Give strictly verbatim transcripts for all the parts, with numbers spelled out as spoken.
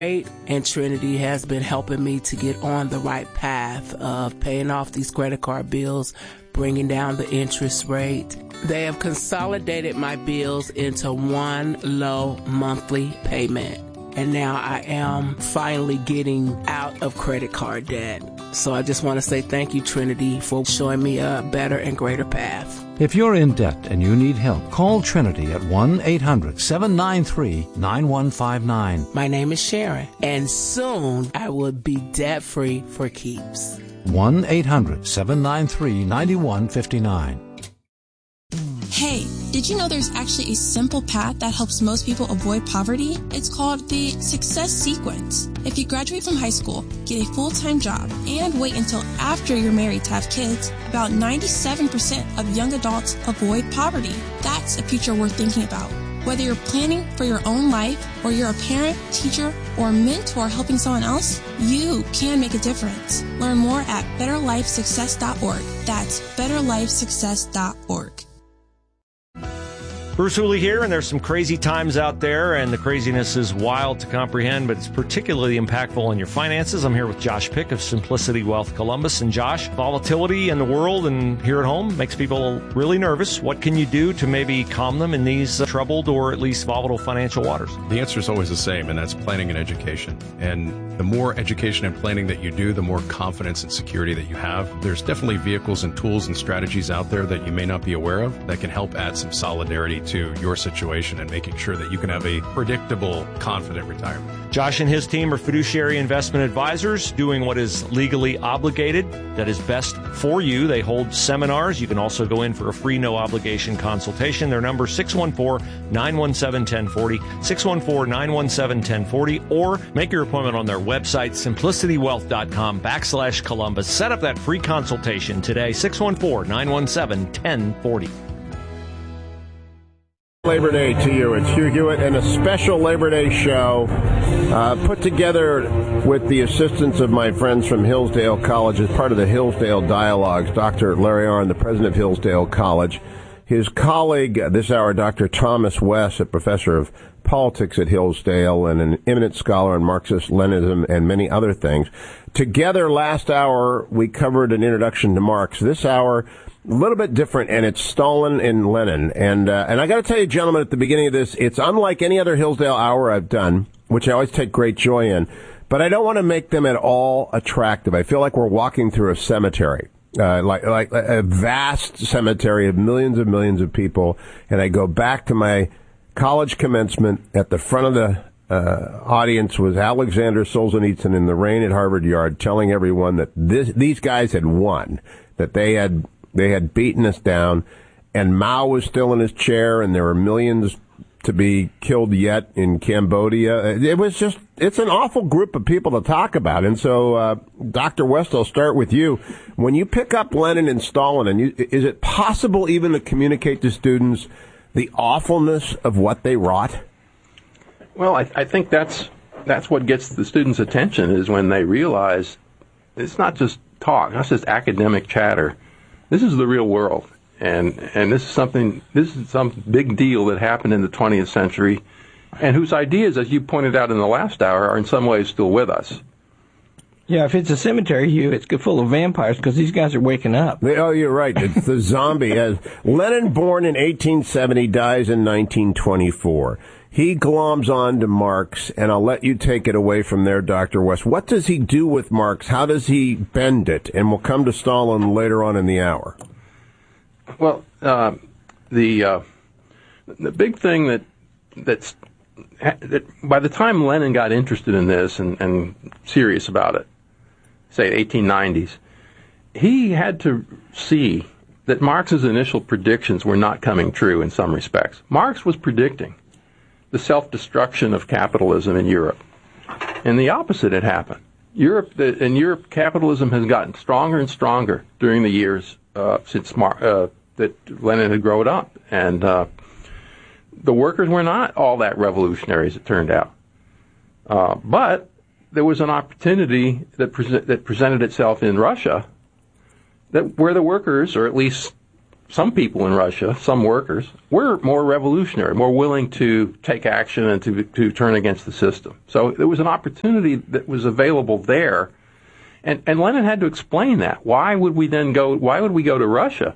And Trinity has been helping me to get on the right path of paying off these credit card bills, bringing down the interest rate. They have consolidated my bills into one low monthly payment. And now I am finally getting out of credit card debt. So I just want to say thank you, Trinity, for showing me a better and greater path. If you're in debt and you need help, call Trinity at one eight hundred seven nine three nine one five nine. My name is Sharon, and soon I will be debt-free for keeps. one eight hundred seven nine three nine one five nine. Hey, did you know there's actually a simple path that helps most people avoid poverty? It's called the Success Sequence. If you graduate from high school, get a full-time job, and wait until after you're married to have kids, about ninety-seven percent of young adults avoid poverty. That's a future worth thinking about. Whether you're planning for your own life, or you're a parent, teacher, or mentor helping someone else, you can make a difference. Learn more at better life success dot org. That's better life success dot org. Bruce Hooley here, and there's some crazy times out there, and the craziness is wild to comprehend, but it's particularly impactful on your finances. I'm here with Josh Pick of Simplicity Wealth Columbus. And Josh, volatility in the world and here at home makes people really nervous. What can you do to maybe calm them in these uh, troubled or at least volatile financial waters? The answer is always the same, and that's planning and education. And the more education and planning that you do, the more confidence and security that you have. There's definitely vehicles and tools and strategies out there that you may not be aware of that can help add some solidarity to your situation and making sure that you can have a predictable, confident retirement. Josh and his team are fiduciary investment advisors doing what is legally obligated, that is best for you. They hold seminars. You can also go in for a free, no-obligation consultation. Their number is six one four, nine one seven, one zero four zero, six one four, nine one seven, one zero four zero, or make your appointment on their website, simplicity wealth dot com backslash Columbus. Set up that free consultation today, six one four, nine one seven, one zero four zero. Labor Day to you. It's Hugh Hewitt and a special Labor Day show uh, put together with the assistance of my friends from Hillsdale College as part of the Hillsdale Dialogues. Doctor Larry Arnn, the president of Hillsdale College. His colleague uh, this hour, Doctor Thomas West, a professor of politics at Hillsdale and an eminent scholar on Marxist-Leninism and many other things. Together last hour, we covered an introduction to Marx. This hour, a little bit different, and it's Stalin and Lenin. And uh, and I got to tell you, gentlemen, at the beginning of this, it's unlike any other Hillsdale hour I've done, which I always take great joy in. But I don't want to make them at all attractive. I feel like we're walking through a cemetery, uh, like like a vast cemetery of millions and millions of people. And I go back to my college commencement. At the front of the uh, audience was Alexander Solzhenitsyn in the rain at Harvard Yard, telling everyone that this, these guys had won, that they had. They had beaten us down, and Mao was still in his chair, and there were millions to be killed yet in Cambodia. It was just, it's an awful group of people to talk about. And so, uh, Doctor West, I'll start with you. When you pick up Lenin and Stalin, and you, is it possible even to communicate to students the awfulness of what they wrought? Well, I, I think that's that's what gets the students' attention, is when they realize it's not just talk, not just academic chatter. This is the real world, and and this is something. This is some big deal that happened in the twentieth century, and whose ideas, as you pointed out in the last hour, are in some ways still with us. Yeah, if it's a cemetery, Hugh, it's full of vampires because these guys are waking up. They, oh, you're right. It's the zombie. As Lenin, born in eighteen seventy, dies in nineteen twenty-four. He gloms on to Marx, and I'll let you take it away from there, Doctor West. What does he do with Marx? How does he bend it? And we'll come to Stalin later on in the hour. Well, uh, the uh, the big thing that that's that by the time Lenin got interested in this and, and serious about it, say eighteen nineties, he had to see that Marx's initial predictions were not coming true in some respects. Marx was predicting the self-destruction of capitalism in Europe. And the opposite had happened. Europe, in Europe, capitalism has gotten stronger and stronger during the years uh, since Mar- uh, that Lenin had grown up. And uh, the workers were not all that revolutionary, as it turned out. Uh, but there was an opportunity that, pre- that presented itself in Russia that where the workers, or at least some people in Russia, some workers, were more revolutionary, more willing to take action and to to turn against the system. So there was an opportunity that was available there, and and Lenin had to explain that. Why would we then go? Why would we go to Russia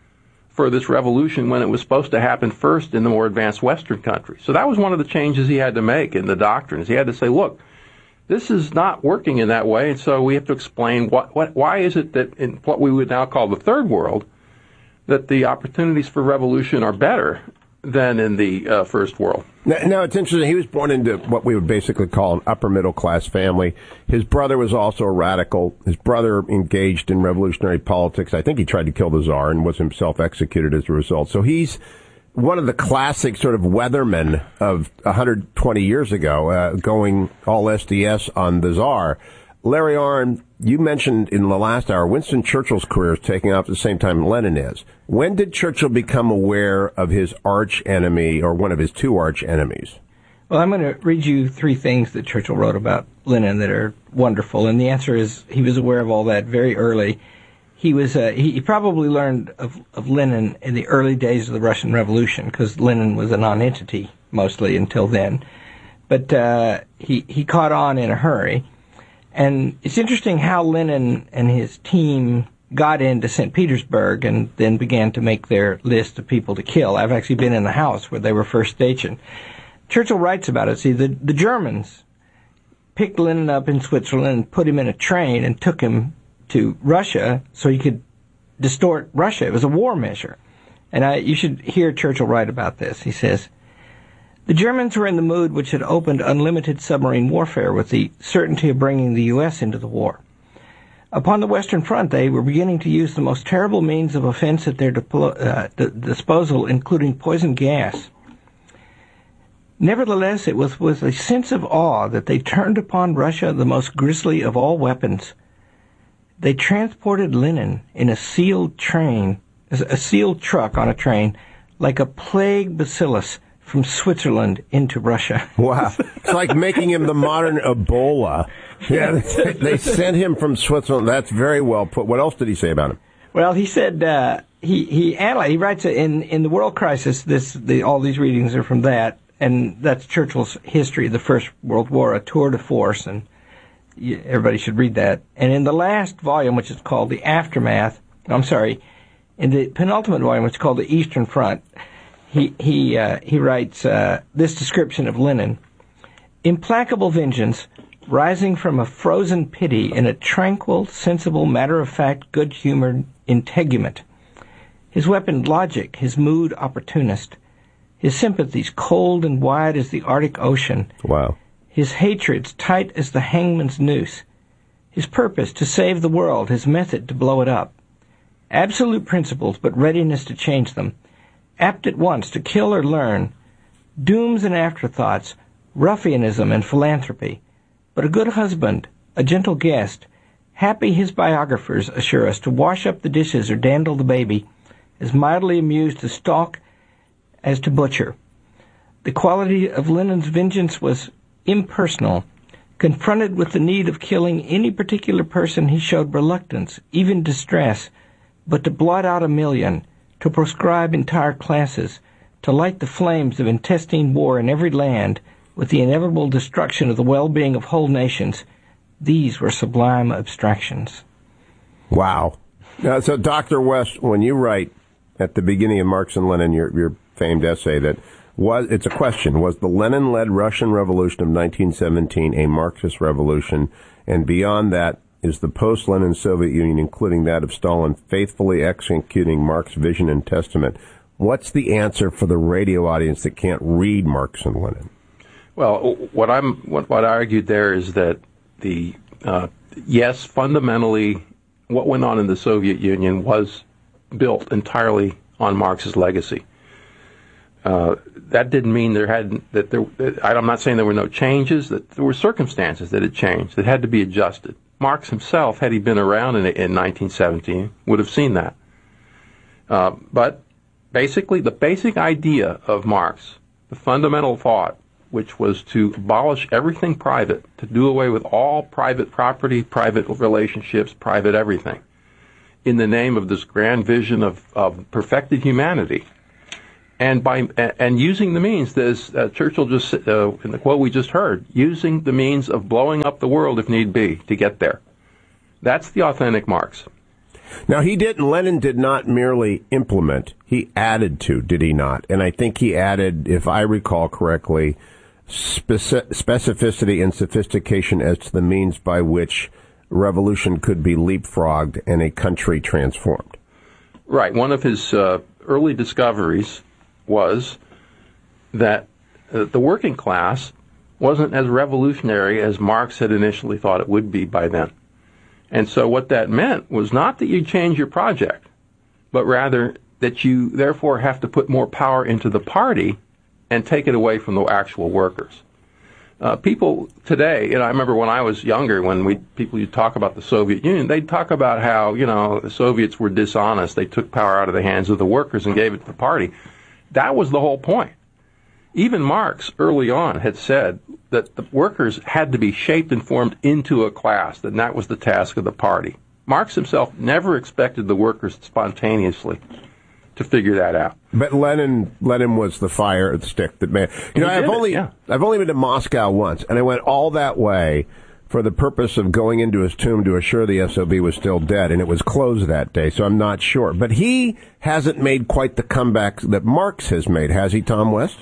for this revolution when it was supposed to happen first in the more advanced Western countries? So that was one of the changes he had to make in the doctrines. He had to say, look, this is not working in that way, and so we have to explain what, what why is it that in what we would now call the third world, that the opportunities for revolution are better than in the uh, first world. Now, now, it's interesting. He was born into what we would basically call an upper middle class family. His brother was also a radical. His brother engaged in revolutionary politics. I think he tried to kill the Tsar and was himself executed as a result. So he's one of the classic sort of weathermen of one hundred twenty years ago, uh, going all S D S on the Tsar. Larry Arnn, you mentioned in the last hour, Winston Churchill's career is taking off at the same time Lenin is. When did Churchill become aware of his arch enemy, or one of his two arch enemies? Well, I'm going to read you three things that Churchill wrote about Lenin that are wonderful, and the answer is he was aware of all that very early. He was uh, he, he probably learned of, of Lenin in the early days of the Russian Revolution, because Lenin was a non-entity mostly until then. But uh, he he caught on in a hurry. And it's interesting how Lenin and his team got into Saint Petersburg and then began to make their list of people to kill. I've actually been in the house where they were first stationed. Churchill writes about it. See, the, the Germans picked Lenin up in Switzerland and put him in a train and took him to Russia so he could distort Russia. It was a war measure. And I, you should hear Churchill write about this. He says, the Germans were in the mood which had opened unlimited submarine warfare with the certainty of bringing the U S into the war. Upon the Western Front, they were beginning to use the most terrible means of offense at their diplo- uh, d- disposal, including poison gas. Nevertheless, it was with a sense of awe that they turned upon Russia the most grisly of all weapons. They transported Lenin in a sealed train, a sealed truck on a train, like a plague bacillus, from Switzerland into Russia. Wow. It's like making him the modern Ebola. Yeah, they, they sent him from Switzerland. That's very well put. What else did he say about him? Well, he said, uh, he, he, analyzed, he writes in, in The World Crisis, this, the, all these readings are from that, and that's Churchill's history of the First World War, a tour de force, and everybody should read that. And in the last volume, which is called The Aftermath, I'm sorry, in the penultimate volume, which is called The Eastern Front, He he uh, he writes uh, this description of Lenin: implacable vengeance, rising from a frozen pity in a tranquil, sensible, matter-of-fact, good-humored integument. His weapon logic, his mood opportunist, his sympathies cold and wide as the Arctic Ocean. Wow. His hatreds tight as the hangman's noose. His purpose to save the world, his method to blow it up. Absolute principles, but readiness to change them. Apt at once to kill or learn, dooms and afterthoughts, ruffianism and philanthropy, but a good husband, a gentle guest, happy his biographers assure us to wash up the dishes or dandle the baby, as mildly amused to stalk as to butcher. The quality of Lenin's vengeance was impersonal. Confronted with the need of killing any particular person, he showed reluctance, even distress, but to blot out a million, to proscribe entire classes, to light the flames of intestine war in every land with the inevitable destruction of the well-being of whole nations, these were sublime abstractions. Wow. Now, so, Doctor West, when you write at the beginning of Marx and Lenin, your, your famed essay, that was, it's a question, was the Lenin-led Russian Revolution of nineteen seventeen a Marxist revolution? And beyond that, is the post-Lenin Soviet Union, including that of Stalin, faithfully executing Marx's vision and testament? What's the answer for the radio audience that can't read Marx and Lenin? Well, what I'm what, what I argued there is that the uh, yes, fundamentally, what went on in the Soviet Union was built entirely on Marx's legacy. Uh, that didn't mean there hadn't that there. That, I'm not saying there were no changes. That there were circumstances that had changed that had to be adjusted. Marx himself, had he been around in, in nineteen seventeen, would have seen that. Uh, but basically, the basic idea of Marx, the fundamental thought, which was to abolish everything private, to do away with all private property, private relationships, private everything, in the name of this grand vision of, of perfected humanity. And by and using the means, as uh, Churchill just uh, in the quote we just heard, using the means of blowing up the world if need be to get there. That's the authentic Marx. Now, he didn't, Lenin did not merely implement, he added to, did he not? And I think he added, if I recall correctly, speci- specificity and sophistication as to the means by which revolution could be leapfrogged and a country transformed. Right. One of his uh, early discoveries was that uh, the working class wasn't as revolutionary as Marx had initially thought it would be by then. And so what that meant was not that you change your project, but rather that you therefore have to put more power into the party and take it away from the actual workers. Uh, people today, and I remember when I was younger, when we people would talk about the Soviet Union, they'd talk about how, you know, the Soviets were dishonest. They took power out of the hands of the workers and gave it to the party. That was the whole point. Even Marx early on had said that the workers had to be shaped and formed into a class, and that was the task of the party. Marx himself never expected the workers spontaneously to figure that out. But Lenin, Lenin was the fire stick that made. You know, I've only, it, yeah. I've only been to Moscow once, and I went all that way for the purpose of going into his tomb to assure the S O B was still dead, and it was closed that day, so I'm not sure. But he hasn't made quite the comeback that Marx has made, has he, Tom West?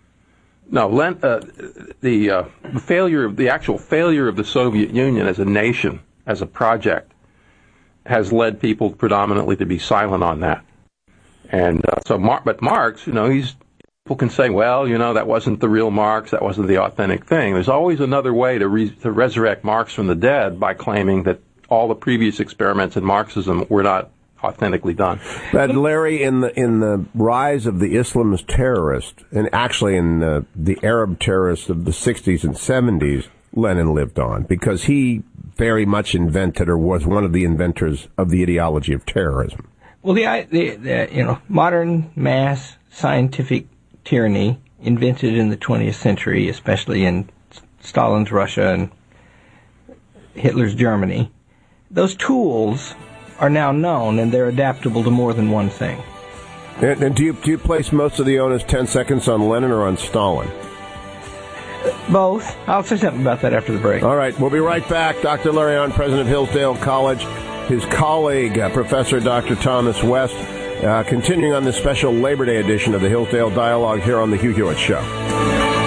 No, Len, uh, the uh, failure, of the actual failure of the Soviet Union as a nation, as a project, has led people predominantly to be silent on that. And uh, so, Mar- but Marx, you know, he's people can say, well, you know, that wasn't the real Marx, that wasn't the authentic thing. There's always another way to, re- to resurrect Marx from the dead by claiming that all the previous experiments in Marxism were not authentically done. But Larry, in the in the rise of the Islamist terrorist, and actually in the, the Arab terrorists of the sixties and seventies, Lenin lived on because he very much invented, or was one of the inventors of the ideology of terrorism. Well, the, the, the you know modern mass scientific tyranny invented in the twentieth century, especially in Stalin's Russia and Hitler's Germany, those tools are now known, and they're adaptable to more than one thing. And, and do you do you place most of the onus ten seconds on Lenin or on Stalin? Both. I'll say something about that after the break. All right, we'll be right back. Doctor Larry Ahn, president of Hillsdale College, his colleague, uh, Professor Doctor Thomas West, uh, continuing on this special Labor Day edition of the Hillsdale Dialogue here on the Hugh Hewitt Show.